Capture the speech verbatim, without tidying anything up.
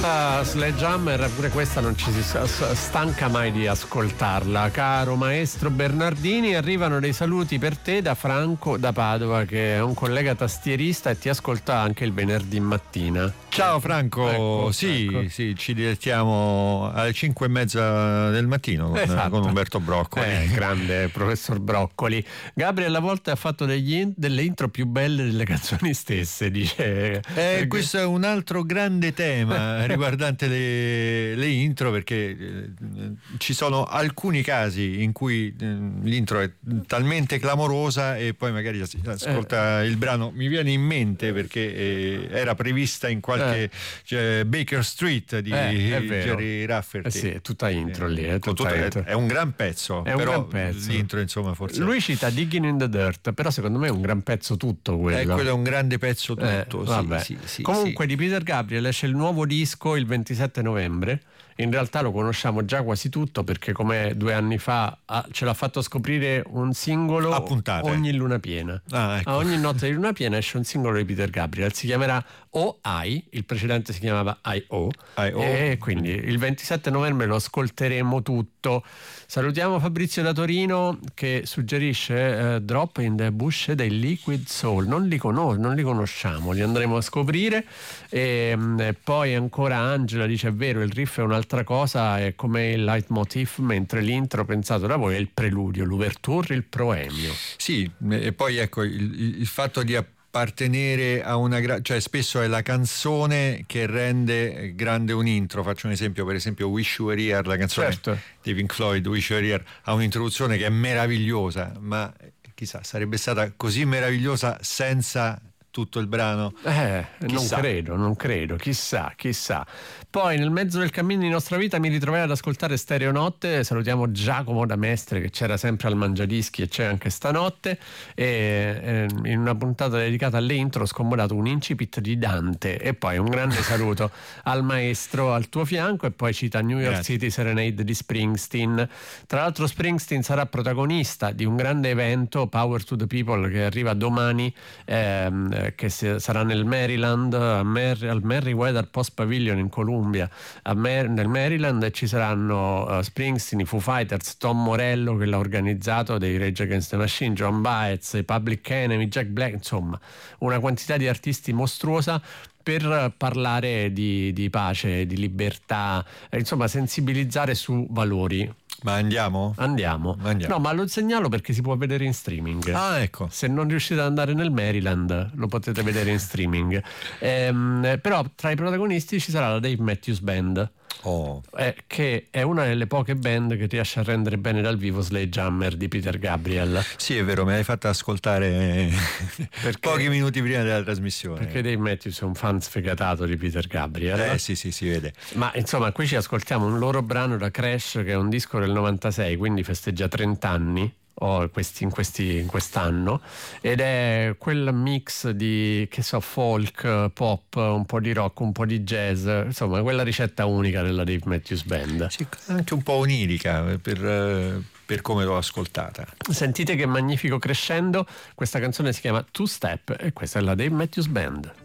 Ah, Sledgehammer, pure questa non ci si stanca mai di ascoltarla. Caro maestro Bernardini, arrivano dei saluti per te da Franco da Padova, che è un collega tastierista e ti ascolta anche il venerdì mattina. Ciao Franco, ecco, sì, ecco. sì, ci divertiamo alle cinque e mezza del mattino con, esatto. con Umberto Broccoli. Eh, grande professor Broccoli. Gabriel a volte ha fatto degli in, delle intro più belle delle canzoni stesse, dice. Eh, questo è un altro grande tema riguardante le, le intro, perché eh, ci sono alcuni casi in cui eh, l'intro è talmente clamorosa e poi magari ascolta eh. il brano. Mi viene in mente perché eh, era prevista in qualche eh. cioè, Baker Street di eh, Gerry Rafferty. Eh sì, è tutta intro lì. È, tutta tutta, intro. È un gran pezzo, è un però gran pezzo. L'intro insomma forse. Lui cita Digging in the Dirt, però secondo me è un gran pezzo tutto quello. Eh, quello è un grande pezzo tutto. Eh, sì, vabbè. Sì, sì, Comunque sì. di Peter Gabriel esce il nuovo disco il ventisette novembre. In realtà lo conosciamo già quasi tutto, perché come due anni fa ah, ce l'ha fatto scoprire un singolo a puntate. Ogni luna piena. Ah, ecco. A ogni notte di luna piena esce un singolo di Peter Gabriel, si chiamerà O I, il precedente si chiamava I O, I O. E quindi il ventisette novembre lo ascolteremo tutto. Salutiamo Fabrizio da Torino che suggerisce eh, Drop in the Bush dei Liquid Soul. Non li, conos- non li conosciamo, li andremo a scoprire. E, e poi ancora Angela dice: è vero, il riff è un'altra cosa, è come il leitmotiv, mentre l'intro pensato da voi è il preludio, l'ouverture, il proemio. Sì, e poi ecco il, il fatto di appartenere a una gra- cioè spesso è la canzone che rende grande un intro. Faccio un esempio, per esempio Wish You Were Here, la canzone certo. di Pink Floyd, Wish You Were Here, ha un'introduzione che è meravigliosa, ma chissà, sarebbe stata così meravigliosa senza tutto il brano? Eh, chissà. non credo, non credo, chissà, chissà. Poi nel mezzo del cammino di nostra vita mi ritrovai ad ascoltare Stereo Notte. Salutiamo Giacomo da Mestre che c'era sempre al Mangiadischi e c'è anche stanotte, e eh, in una puntata dedicata alle intro ho scomodato un incipit di Dante. E poi un grande saluto al maestro al tuo fianco, e poi cita New York Grazie. City Serenade di Springsteen. Tra l'altro Springsteen sarà protagonista di un grande evento, Power to the People, che arriva domani, ehm, che sarà nel Maryland, a Mer- al Merriweather Post Pavilion in Columbia, a Mer- nel Maryland, e ci saranno uh, Springsteen, i Foo Fighters, Tom Morello che l'ha organizzato, dei Rage Against the Machine, John Baez, i Public Enemy, Jack Black, insomma una quantità di artisti mostruosa per parlare di, di pace, di libertà, eh, insomma sensibilizzare su valori. Ma andiamo? Andiamo. Andiamo. No, ma lo segnalo perché si può vedere in streaming. Ah, ecco. Se non riuscite ad andare nel Maryland, lo potete vedere in streaming. Ehm, però tra i protagonisti ci sarà la Dave Matthews Band. Oh. Eh, che è una delle poche band che riesce a rendere bene dal vivo Sledgehammer di Peter Gabriel. Sì, è vero, me l'hai fatta ascoltare perché, pochi minuti prima della trasmissione. Perché Dave Matthews è un fan sfegatato di Peter Gabriel. Eh sì, sì, si vede. Ma insomma, qui ci ascoltiamo un loro brano da Crash, che è un disco del novantasei, quindi festeggia trenta anni. Oh, questi, in, questi, in quest'anno, ed è quel mix di, che so, folk, pop, un po' di rock, un po' di jazz, insomma quella ricetta unica della Dave Matthews Band. Sì, anche un po' onirica per, per come l'ho ascoltata. Sentite che magnifico crescendo. Questa canzone si chiama Two Step e questa è la Dave Matthews Band.